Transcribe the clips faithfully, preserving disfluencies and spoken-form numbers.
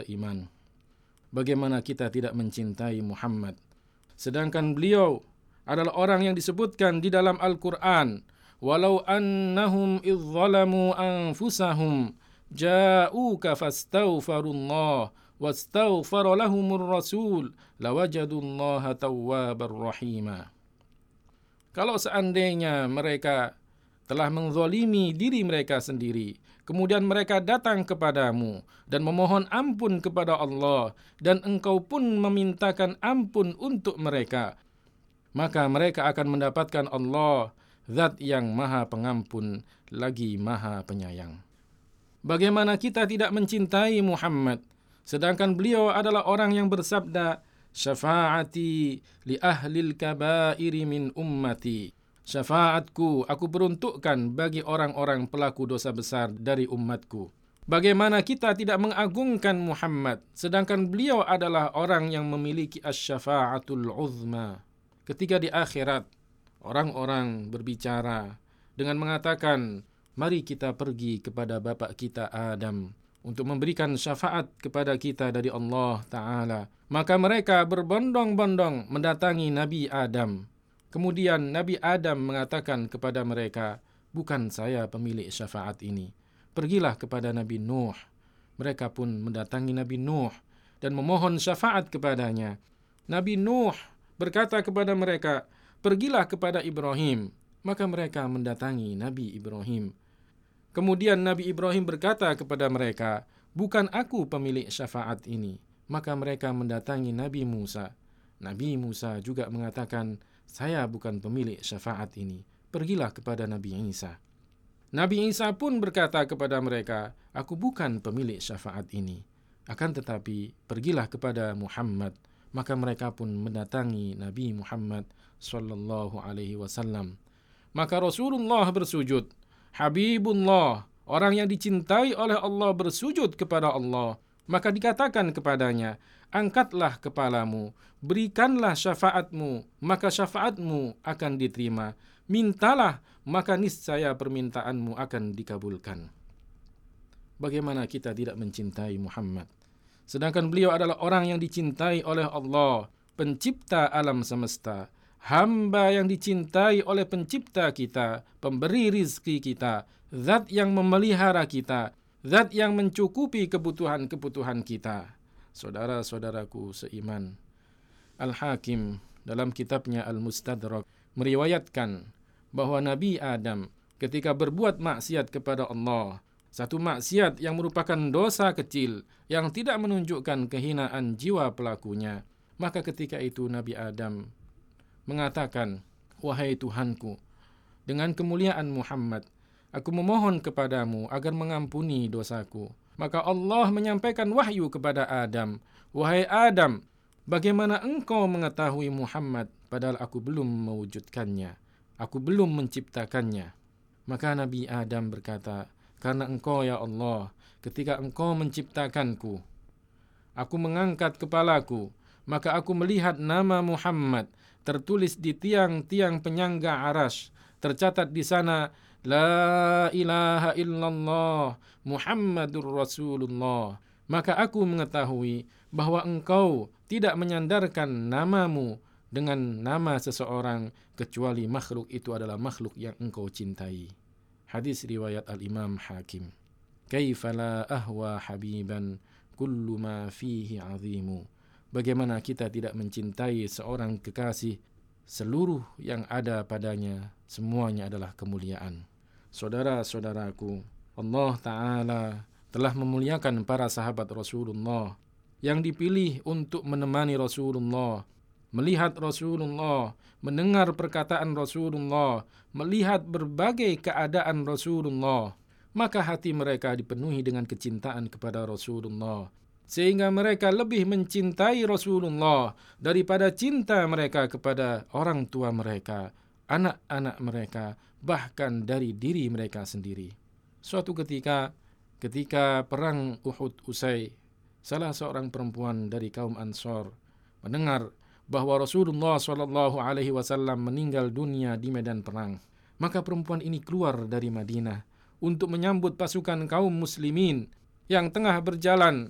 seiman. Bagaimana kita tidak mencintai Muhammad, sedangkan beliau adalah orang yang disebutkan di dalam Al-Quran, walau annahum idh zalamu anfusahum ja'uka fastaghfirullah wastaghfara lahumur rasul lawajadullaha tawwabar rahima. Kalau seandainya mereka telah menzalimi diri mereka sendiri, kemudian mereka datang kepadamu dan memohon ampun kepada Allah, dan engkau pun memintakan ampun untuk mereka, maka mereka akan mendapatkan Allah, Zat yang maha pengampun lagi maha penyayang. Bagaimana kita tidak mencintai Muhammad, sedangkan beliau adalah orang yang bersabda, syafaati li ahlil kabairi min ummati. Syafaatku aku peruntukkan bagi orang-orang pelaku dosa besar dari umatku. Bagaimana kita tidak mengagungkan Muhammad, sedangkan beliau adalah orang yang memiliki asy-syafa'atul uzma. Ketika di akhirat, orang-orang berbicara dengan mengatakan, mari kita pergi kepada bapak kita Adam untuk memberikan syafaat kepada kita dari Allah Ta'ala. Maka mereka berbondong-bondong mendatangi Nabi Adam. Kemudian Nabi Adam mengatakan kepada mereka, bukan saya pemilik syafaat ini. Pergilah kepada Nabi Nuh. Mereka pun mendatangi Nabi Nuh dan memohon syafaat kepadanya. Nabi Nuh berkata kepada mereka, pergilah kepada Ibrahim. Maka mereka mendatangi Nabi Ibrahim. Kemudian Nabi Ibrahim berkata kepada mereka, bukan aku pemilik syafaat ini. Maka mereka mendatangi Nabi Musa. Nabi Musa juga mengatakan, saya bukan pemilik syafaat ini. Pergilah kepada Nabi Isa. Nabi Isa pun berkata kepada mereka, aku bukan pemilik syafaat ini. Akan tetapi, pergilah kepada Muhammad. Maka mereka pun mendatangi Nabi Muhammad sallallahu alaihi wasallam. Maka Rasulullah bersujud. Habibullah, orang yang dicintai oleh Allah, bersujud kepada Allah. Maka dikatakan kepadanya, angkatlah kepalamu, berikanlah syafaatmu, maka syafaatmu akan diterima. Mintalah, maka niscaya permintaanmu akan dikabulkan. Bagaimana kita tidak mencintai Muhammad, sedangkan beliau adalah orang yang dicintai oleh Allah, pencipta alam semesta, hamba yang dicintai oleh pencipta kita, pemberi rizki kita, zat yang memelihara kita, zat yang mencukupi kebutuhan-kebutuhan kita. Saudara-saudaraku seiman, Al-Hakim dalam kitabnya Al-Mustadrak meriwayatkan bahwa Nabi Adam ketika berbuat maksiat kepada Allah, satu maksiat yang merupakan dosa kecil yang tidak menunjukkan kehinaan jiwa pelakunya, maka ketika itu Nabi Adam mengatakan, wahai Tuhanku, dengan kemuliaan Muhammad, aku memohon kepadamu agar mengampuni dosaku. Maka Allah menyampaikan wahyu kepada Adam, wahai Adam, bagaimana engkau mengetahui Muhammad padahal aku belum mewujudkannya, aku belum menciptakannya. Maka Nabi Adam berkata, karena engkau ya Allah, ketika engkau menciptakanku, aku mengangkat kepalaku, maka aku melihat nama Muhammad tertulis di tiang-tiang penyangga arasy. Tercatat di sana, La ilaha illallah Muhammadur Rasulullah. Maka aku mengetahui bahwa engkau tidak menyandarkan namamu dengan nama seseorang kecuali makhluk itu adalah makhluk yang engkau cintai. Hadis riwayat Al-Imam Hakim. Kaifa la ahwa habiban kullu ma fihi azimu. Bagaimana kita tidak mencintai seorang kekasih, seluruh yang ada padanya semuanya adalah kemuliaan. Saudara-saudaraku, Allah Ta'ala telah memuliakan para sahabat Rasulullah yang dipilih untuk menemani Rasulullah, melihat Rasulullah, mendengar perkataan Rasulullah, melihat berbagai keadaan Rasulullah. Maka hati mereka dipenuhi dengan kecintaan kepada Rasulullah, sehingga mereka lebih mencintai Rasulullah daripada cinta mereka kepada orang tua mereka, anak-anak mereka, bahkan dari diri mereka sendiri. Suatu ketika, ketika perang Uhud usai, salah seorang perempuan dari kaum Ansor mendengar bahwa Rasulullah shallallahu alaihi wasallam meninggal dunia di medan perang. Maka perempuan ini keluar dari Madinah untuk menyambut pasukan kaum muslimin yang tengah berjalan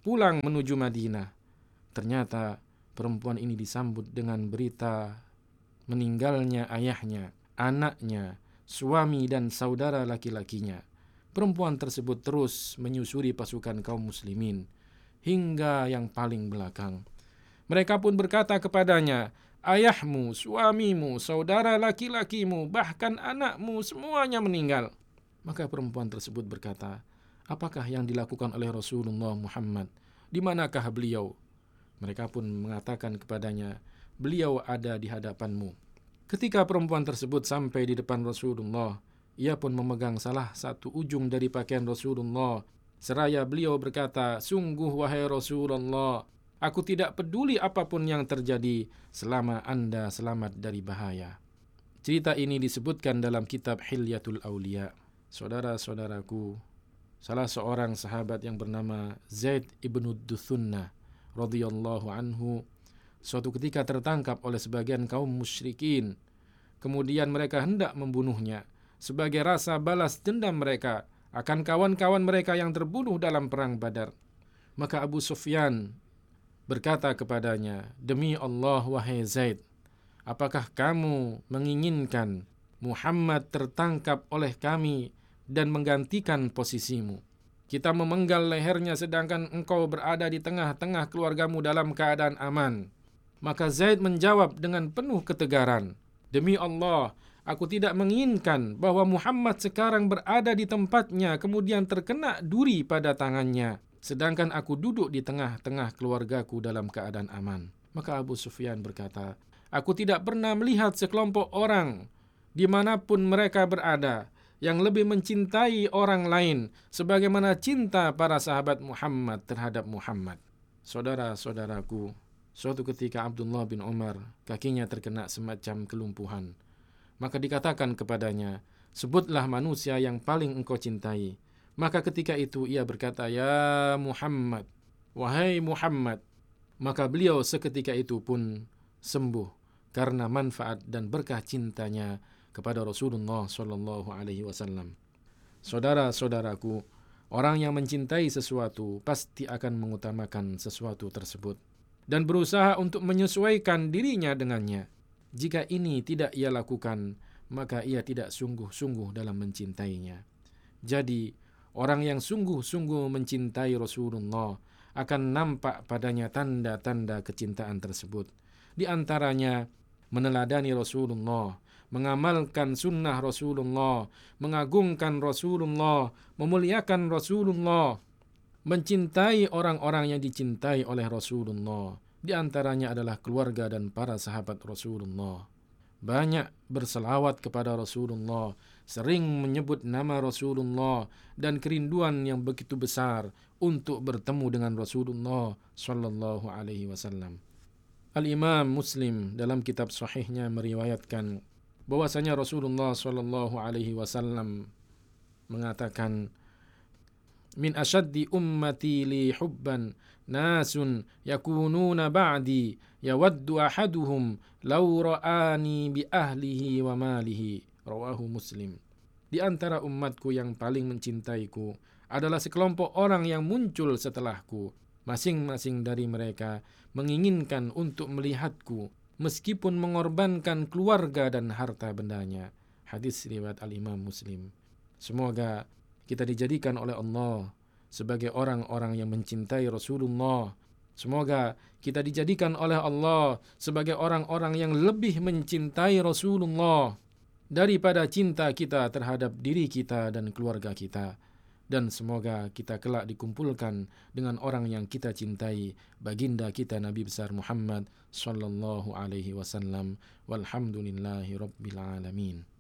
pulang menuju Madinah. Ternyata perempuan ini disambut dengan berita meninggalnya ayahnya, anaknya, suami dan saudara laki-lakinya. Perempuan tersebut terus menyusuri pasukan kaum muslimin hingga yang paling belakang. Mereka pun berkata kepadanya, ayahmu, suamimu, saudara laki-lakimu, bahkan anakmu semuanya meninggal. Maka perempuan tersebut berkata, apakah yang dilakukan oleh Rasulullah Muhammad? Di manakah beliau? Mereka pun mengatakan kepadanya, beliau ada di hadapanmu. Ketika perempuan tersebut sampai di depan Rasulullah, ia pun memegang salah satu ujung dari pakaian Rasulullah. Seraya beliau berkata, sungguh wahai Rasulullah, aku tidak peduli apapun yang terjadi selama Anda selamat dari bahaya. Cerita ini disebutkan dalam kitab Hilyatul Aulia. Saudara-saudaraku, salah seorang sahabat yang bernama Zaid ibnu Duthunnah radhiyallahu anhu suatu ketika tertangkap oleh sebagian kaum musyrikin. Kemudian mereka hendak membunuhnya sebagai rasa balas dendam mereka akan kawan-kawan mereka yang terbunuh dalam perang Badar. Maka Abu Sufyan berkata kepadanya, demi Allah wahai Zaid, apakah kamu menginginkan Muhammad tertangkap oleh kami dan menggantikan posisimu? Kita memenggal lehernya sedangkan engkau berada di tengah-tengah keluargamu dalam keadaan aman. Maka Zaid menjawab dengan penuh ketegaran, demi Allah, aku tidak menginginkan bahwa Muhammad sekarang berada di tempatnya kemudian terkena duri pada tangannya, sedangkan aku duduk di tengah-tengah keluargaku dalam keadaan aman. Maka Abu Sufyan berkata, aku tidak pernah melihat sekelompok orang dimanapun mereka berada yang lebih mencintai orang lain sebagaimana cinta para sahabat Muhammad terhadap Muhammad. Saudara-saudaraku, suatu ketika Abdullah bin Umar kakinya terkena semacam kelumpuhan. Maka dikatakan kepadanya, sebutlah manusia yang paling engkau cintai. Maka ketika itu ia berkata, ya Muhammad, wahai Muhammad. Maka beliau seketika itu pun sembuh karena manfaat dan berkah cintanya kepada Rasulullah Shallallahu Alaihi Wasallam. Saudara-saudaraku, orang yang mencintai sesuatu pasti akan mengutamakan sesuatu tersebut dan berusaha untuk menyesuaikan dirinya dengannya. Jika ini tidak ia lakukan, maka ia tidak sungguh-sungguh dalam mencintainya. Jadi, orang yang sungguh-sungguh mencintai Rasulullah akan nampak padanya tanda-tanda kecintaan tersebut. Di antaranya, meneladani Rasulullah, mengamalkan sunnah Rasulullah, mengagungkan Rasulullah, memuliakan Rasulullah, mencintai orang-orang yang dicintai oleh Rasulullah. Di antaranya adalah keluarga dan para sahabat Rasulullah. Banyak berselawat kepada Rasulullah, sering menyebut nama Rasulullah, dan kerinduan yang begitu besar untuk bertemu dengan Rasulullah Sallallahu Alaihi Wasallam. Al-Imam Muslim dalam kitab sahihnya meriwayatkan bahwasanya Rasulullah Sallallahu Alaihi Wasallam mengatakan, min asyaddi ummati li hubban nasun yakununa ba'di yawaddu ahaduhum law ra'ani bi ahlihi wa malihi, rawahu Muslim. Di antara umatku yang paling mencintaiku adalah sekelompok orang yang muncul setelahku. Masing-masing dari mereka menginginkan untuk melihatku meskipun mengorbankan keluarga dan harta bendanya. Hadis riwayat Al-Imam Muslim. Semoga kita dijadikan oleh Allah sebagai orang-orang yang mencintai Rasulullah. Semoga kita dijadikan oleh Allah sebagai orang-orang yang lebih mencintai Rasulullah daripada cinta kita terhadap diri kita dan keluarga kita. Dan semoga kita kelak dikumpulkan dengan orang yang kita cintai, baginda kita Nabi besar Muhammad sallallahu alaihi wasallam. Walhamdulillahi rabbil alamin.